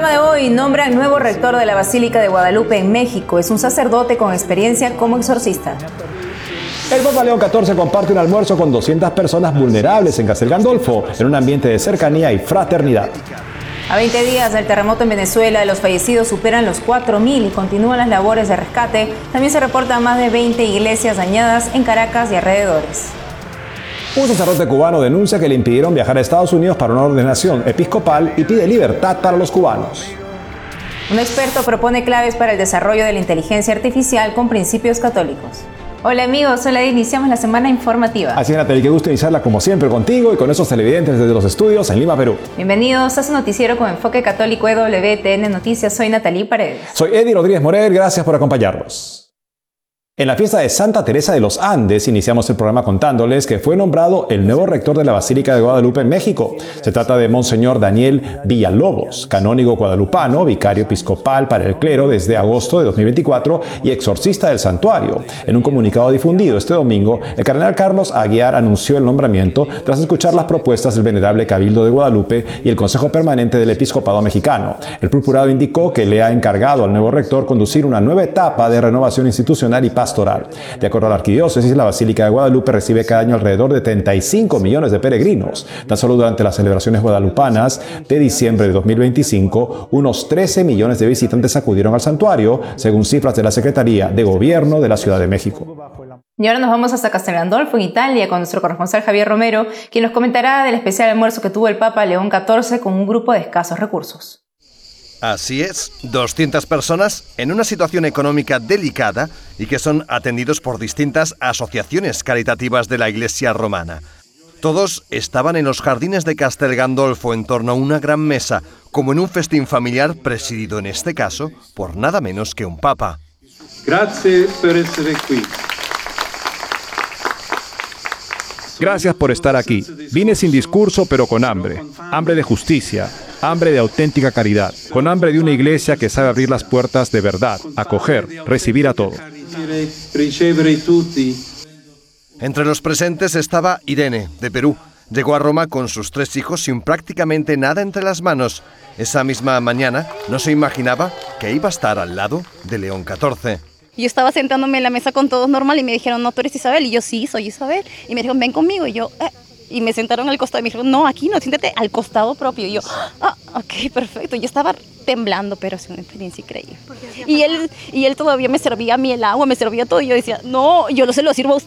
programa de hoy nombra al nuevo rector de la Basílica de Guadalupe en México. Es un sacerdote con experiencia como exorcista. El Papa León XIV comparte un almuerzo con 200 personas vulnerables en Castel Gandolfo, en un ambiente de cercanía y fraternidad. A 20 días del terremoto en Venezuela, los fallecidos superan los 4.000 y continúan las labores de rescate. También se reportan más de 20 iglesias dañadas en Caracas y alrededores. Un sacerdote cubano denuncia que le impidieron viajar a Estados Unidos para una ordenación episcopal y pide libertad para los cubanos. Un experto propone claves para el desarrollo de la inteligencia artificial con principios católicos. Hola amigos, hola, iniciamos la semana informativa. Así es, Natalie, qué gusto iniciarla como siempre contigo y con esos televidentes desde los estudios en Lima, Perú. Bienvenidos a su noticiero con enfoque católico EWTN Noticias. Soy Natalie Paredes. Soy Eddie Rodríguez Morel, gracias por acompañarnos. En la fiesta de Santa Teresa de los Andes iniciamos el programa contándoles que fue nombrado el nuevo rector de la Basílica de Guadalupe en México. Se trata de Monseñor Daniel Villalobos, canónigo guadalupano, vicario episcopal para el clero desde agosto de 2024 y exorcista del santuario. En un comunicado difundido este domingo, el cardenal Carlos Aguiar anunció el nombramiento tras escuchar las propuestas del venerable Cabildo de Guadalupe y el Consejo Permanente del Episcopado Mexicano. El purpurado indicó que le ha encargado al nuevo rector conducir una nueva etapa de renovación institucional y pastoral. De acuerdo a la arquidiócesis, la Basílica de Guadalupe recibe cada año alrededor de 35 millones de peregrinos. Tan solo durante las celebraciones guadalupanas de diciembre de 2025, unos 13 millones de visitantes acudieron al santuario, según cifras de la Secretaría de Gobierno de la Ciudad de México. Y ahora nos vamos hasta Castel Gandolfo, en Italia, con nuestro corresponsal Javier Romero, quien nos comentará del especial almuerzo que tuvo el Papa León XIV con un grupo de escasos recursos. Así es, 200 personas en una situación económica delicada y que son atendidos por distintas asociaciones caritativas de la Iglesia romana. Todos estaban en los jardines de Castel Gandolfo en torno a una gran mesa, como en un festín familiar presidido en este caso por nada menos que un papa. Gracias por estar aquí. Gracias por estar aquí. Vine sin discurso, pero con hambre. Hambre de justicia, hambre de auténtica caridad, con hambre de una iglesia que sabe abrir las puertas de verdad, acoger, recibir a todos. Entre los presentes estaba Irene, de Perú. Llegó a Roma con sus 3 hijos sin prácticamente nada entre las manos. Esa misma mañana no se imaginaba que iba a estar al lado de León XIV. Yo estaba sentándome en la mesa con todos normal y me dijeron, no, tú eres Isabel. Y yo, sí, soy Isabel. Y me dijeron, ven conmigo. Y yo, Y me sentaron al costado y me dijeron, no, aquí no, siéntate al costado propio. Y yo, ok, perfecto. Yo estaba temblando, pero es una experiencia increíble. Y él todavía me servía a mí el agua, me servía todo. Y yo decía, no, yo se lo sirvo a usted.